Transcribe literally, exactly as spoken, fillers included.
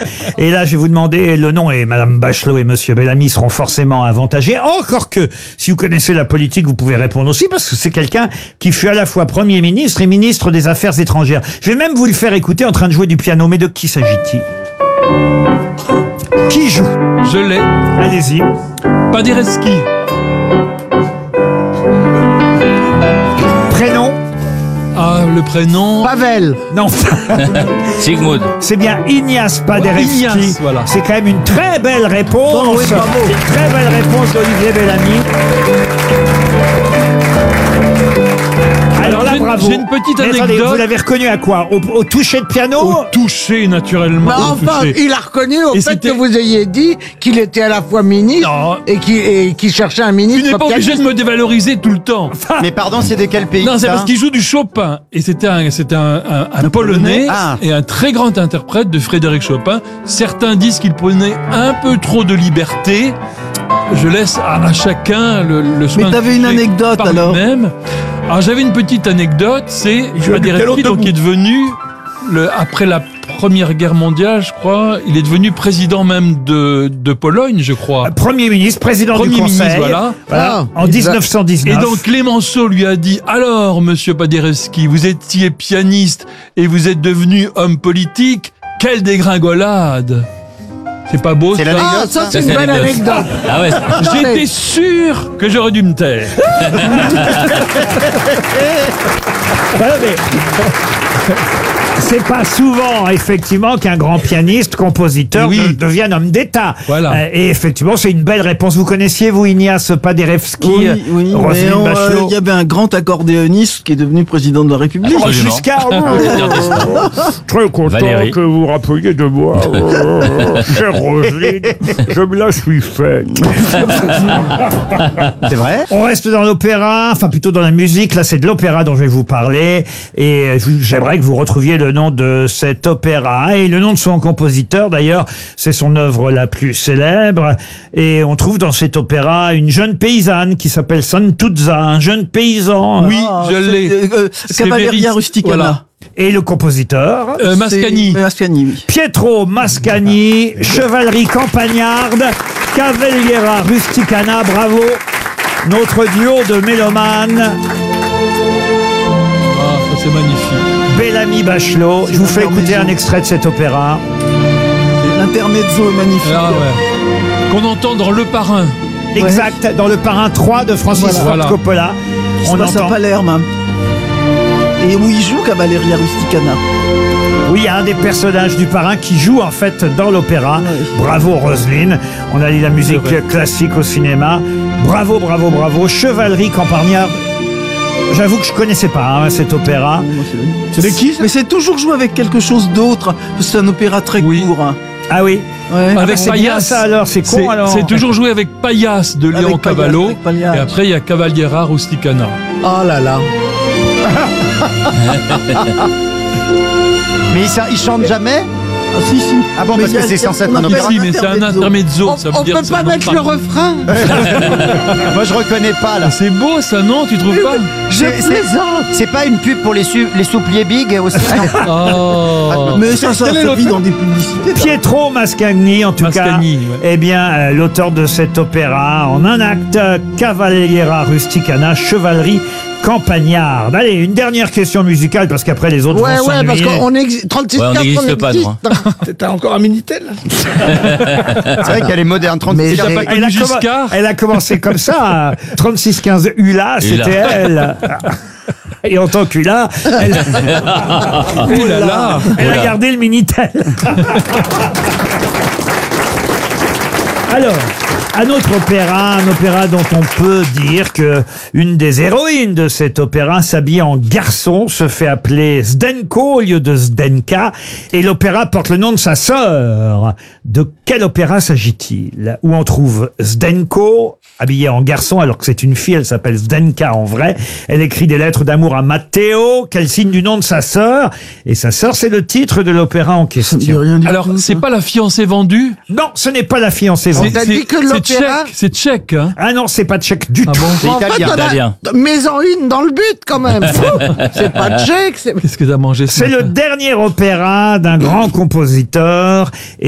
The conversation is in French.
Et là, je vais vous demander le nom, et Madame Bachelot et Monsieur Bellamy seront forcément avantagés. Encore que, si vous connaissez la politique, vous pouvez répondre aussi, parce que c'est quelqu'un qui fut à la fois Premier ministre et ministre des Affaires étrangères. Je vais même vous le faire écouter en train de jouer du piano. Mais de qui s'agit-il? Qui joue? Je l'ai. Allez-y. Paderewski. Prénom? Ah, le prénom. Pavel. Non. Sigmund. C'est bien Ignace Paderewski. Ignace, voilà. C'est quand même une très belle réponse. Oh, oui, bravo. Une très belle réponse d'Olivier Bellamy. Alors là, J'ai une- bravo. j'ai une petite Mais attendez, anecdote. vous l'avez reconnu à quoi? Au, au toucher de piano? Au toucher, naturellement. Mais au enfin, toucher. il a reconnu au Et fait c'était- que vous ayez dit qu'il était à la fois ministre Non. et qu'il et qu'il cherchait un ministre. Tu n'es pas obligé pianiste. de me dévaloriser tout le temps. Mais pardon, c'est de quel pays Non, c'est ça parce qu'il joue du Chopin. Et c'était un, c'était un, un, un Polonais Ah. et un très grand interprète de Frédéric Chopin. Certains disent qu'il prenait un peu trop de liberté. Je laisse à, à chacun le, le soin. Mais t'avais de une juger anecdote, par alors lui-même. Alors j'avais une petite anecdote, c'est Paderewski, donc qui est devenu le, après la Première Guerre mondiale, je crois, il est devenu président même de, de Pologne, je crois. Premier ministre, président Premier du Conseil. ministre, voilà. Voilà, Ah, en il dix-neuf cent dix-neuf. Et donc Clémenceau lui a dit, alors monsieur Paderewski, vous étiez pianiste et vous êtes devenu homme politique, quelle dégringolade! C'est pas beau C'est ça? l'anecdote. Ah, ça c'est Ça, une c'est bonne l'anecdote. anecdote. Ah ouais. J'étais sûr que j'aurais dû me taire. Voilà, mais c'est pas souvent, effectivement, qu'un grand pianiste, compositeur Oui. de- devienne homme d'État. Voilà. Euh, et effectivement, c'est une belle réponse. Vous connaissiez, vous, Ignace Paderewski, Oui, euh, oui, mais Roselyne on, euh, Bachelot? il y avait un grand accordéoniste qui est devenu président de la République. Oh, Absolument. Giscard, oh, très content Valérie. que vous rappeliez de moi, oh, chère Roselyne, je me la suis faite. C'est vrai? On reste dans l'opéra, enfin plutôt dans la musique. Là, c'est de l'opéra dont je vais vous parler. Et je- j'aimerais que vous retrouviez le nom de cet opéra et le nom de son compositeur. D'ailleurs, c'est son œuvre la plus célèbre. Et on trouve dans cet opéra une jeune paysanne qui s'appelle Santuzza, un jeune paysan. Oui, Ah, je c'est, l'ai. euh, euh, C'est Cavalleria Véris- Rusticana. voilà. Et le compositeur, Euh, Mascagni. C'est- Mascagni, oui. Pietro Mascagni, chevalerie campagnarde, Cavalliera Rusticana, bravo. Notre duo de mélomanes, Ah, ça c'est magnifique. Bellamy Bachelot. Je vous fais écouter un extrait de cet opéra. L'intermezzo est magnifique. Ah ouais. Qu'on entend dans Le Parrain. Exact, dans le Parrain trois de Francis Ford Voilà. Coppola. Qui se On passe à entend. Palerme. Et où il joue Cavalleria Rusticana. Oui, il y a un des personnages du Parrain qui joue en fait dans l'opéra. Ouais. Bravo Roselyne. On a dit la musique C'est vrai. classique au cinéma. Bravo, bravo, bravo. Chevalerie campagnarde. J'avoue que je connaissais pas hein, cet opéra. C'est de qui Mais c'est toujours joué avec quelque chose d'autre. Parce que c'est un opéra très Oui. court. hein. Ah oui. Ouais. Avec c'est bien Paillasse. ça alors, c'est con C'est alors. c'est toujours joué avec Paillasse de Léon Avec Paillasse, Cavallo. avec Paillasse. Et après, il y a Cavalliera Rusticana. Oh là là. Mais il, sa- il chante jamais? Ah si, si. Ah bon, Mais parce il y que a- c'est censé être on un appelle opéra. Si, mais c'est un intermezzo. On, ça veut on dire peut que c'est pas un mettre autre le parrain. refrain. Moi, je reconnais pas, là. Ah, c'est beau ça, non? Tu trouves pas? Je C'est- c'est- plaisante. C'est pas une pub pour les, su- les soupliers big aussi? Oh. Mais ça, ça Quel est se vit l'auteur dans des publicités. ça. Pietro Mascagni, en tout Mascagni, cas, ouais. eh bien, euh, l'auteur de cet opéra, en un acte, Cavalliera Rusticana, chevalerie campagnarde. Allez, une dernière question musicale, parce qu'après les autres Ouais, vont ouais, parce s'ennuyer. qu'on existe. trente-six Ouais, on cartes, n'existe pas, nous, existe. T'as encore un Minitel? C'est vrai qu'elle est moderne, trente Mais cartes. j'ai- pas Elle a, connu commen- Giscard elle a commencé comme ça, trente-six quinze Hula, c'était elle. Et en tant qu'Hula, elle, Oh là là. elle a gardé le Minitel. Alors, un autre opéra, un opéra dont on peut dire que une des héroïnes de cet opéra s'habille en garçon, se fait appeler Zdenko au lieu de Zdenka, et l'opéra porte le nom de sa sœur. De quel opéra s'agit-il? Où on trouve Zdenko, habillée en garçon, alors que c'est une fille, elle s'appelle Zdenka en vrai. Elle écrit des lettres d'amour à Matteo, qu'elle signe du nom de sa sœur, et sa sœur, c'est le titre de l'opéra en Ça me dit question. rien du Alors, tout, c'est ça. pas la fiancée vendue? Non, ce n'est pas la fiancée vendue. t'a dit que c'est l'opéra- tchèque, c'est tchèque, hein? Ah non, c'est pas tchèque du Ah tout. bon? C'est En fait, italien. on a- Italien. Mets-en une dans le but quand même. C'est pas tchèque. c'est- Qu'est-ce que t'as mangé ce C'est le matin? dernier opéra d'un grand compositeur. Et